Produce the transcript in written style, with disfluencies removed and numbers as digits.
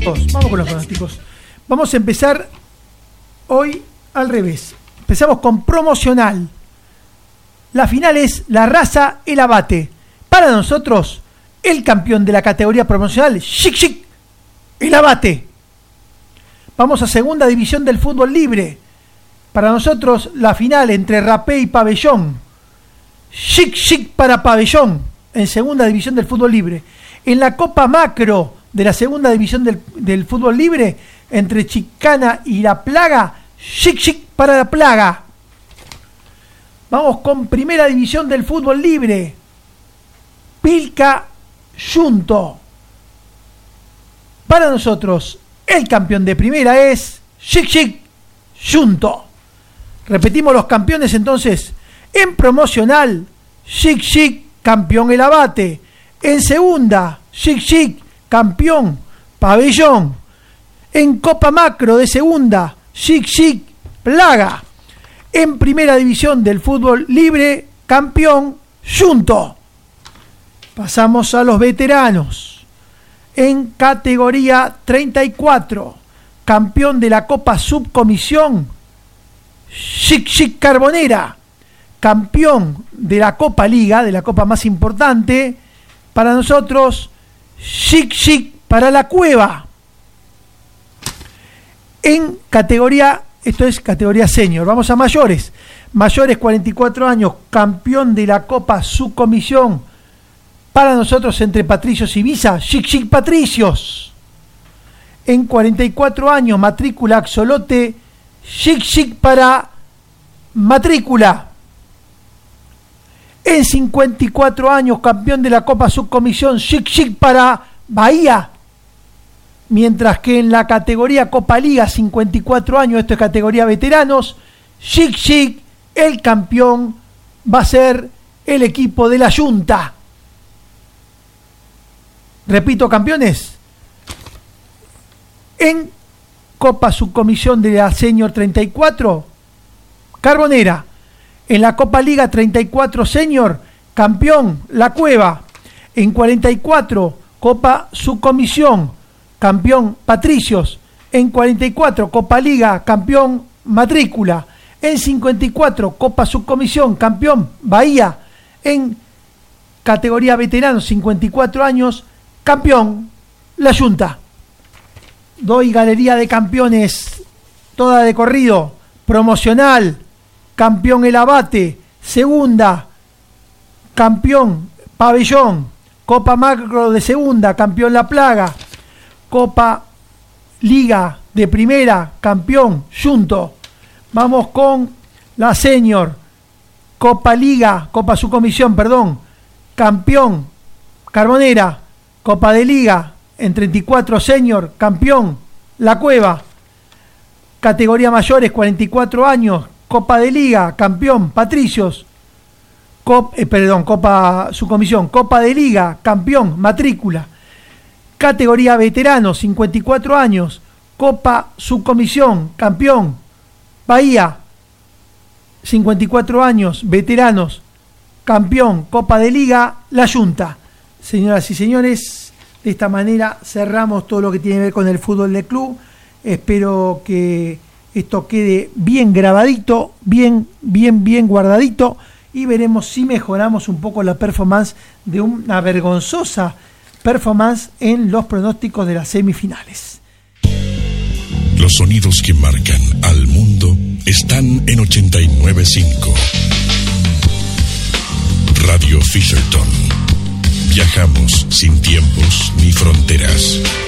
Vamos con los pronósticos. Vamos a empezar hoy al revés. Empezamos con promocional. La final es La Raza, el Abate. Para nosotros, el campeón de la categoría promocional, Chic, el Abate. Vamos a segunda división del fútbol libre. Para nosotros, la final entre Rapé y Pabellón. Chic para Pabellón, en segunda división del fútbol libre. En la Copa Macro de la segunda división del fútbol libre, entre Chicana y La Plaga, Chic para La Plaga. Vamos con primera división del fútbol libre. Pilca Junto. Para nosotros, el campeón de primera es Chic Junto. Repetimos los campeones entonces. En promocional, Chic, campeón el Abate. En segunda, Chic, campeón Pabellón. En Copa Macro de segunda, Chic, Plaga. En primera división del fútbol libre, campeón Junto. Pasamos a los veteranos. En categoría 34, campeón de la Copa Subcomisión, Chic Carbonera. Campeón de la Copa Liga, de la Copa más importante, para nosotros, Chic para La Cueva. En categoría, esto es categoría senior, vamos a mayores. Mayores 44 años, campeón de la Copa Subcomisión, para nosotros entre Patricios y Visa, Chic Patricios. En 44 años, matrícula Axolote, Chic para Matrícula. En 54 años, campeón de la Copa Subcomisión, Chic para Bahía. Mientras que en la categoría Copa Liga, 54 años, esto es categoría veteranos, Chic, el campeón va a ser el equipo de la Junta. Repito, campeones. En Copa Subcomisión de la Senior 34, Carbonera. En la Copa Liga 34 Senior, campeón La Cueva. En 44, Copa Subcomisión, campeón Patricios. En 44, Copa Liga, campeón Matrícula. En 54, Copa Subcomisión, campeón Bahía. En categoría veteranos, 54 años, campeón La Junta. Doy galería de campeones, toda de corrido. Promocional, campeón El Abate. Segunda, campeón Pabellón. Copa Macro de segunda, campeón La Plaga. Copa Liga de primera, campeón Junto. Vamos con la Senior. Copa Liga, Copa Subcomisión, perdón, campeón Carbonera. Copa de Liga en 34 Senior, campeón La Cueva. Categoría mayores, 44 años, Copa de Liga, campeón Patricios. Copa Subcomisión, Copa de Liga, campeón Matrícula. Categoría veteranos, 54 años, Copa Subcomisión, campeón Bahía. 54 años, veteranos, campeón Copa de Liga, La Junta. Señoras y señores, de esta manera cerramos todo lo que tiene que ver con el fútbol de club. Espero que esto quede bien grabadito, bien guardadito, y veremos si mejoramos un poco la performance de una vergonzosa performance en los pronósticos de las semifinales. Los sonidos que marcan al mundo están en 89.5. Radio Fisherton. Viajamos sin tiempos ni fronteras.